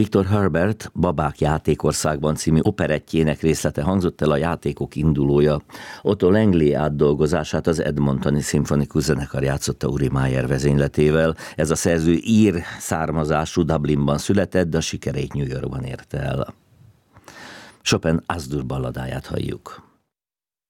Victor Herbert Babák játékországban című operettjének részlete hangzott el, a játékok indulója. Otto Langley átdolgozását az Edmontoni Szimfonikus Zenekar játszotta Uri Mayer vezényletével. Ez a szerző ír származású, Dublinban született, de a sikerét New Yorkban érte el. Chopin Az-Dur balladáját halljuk.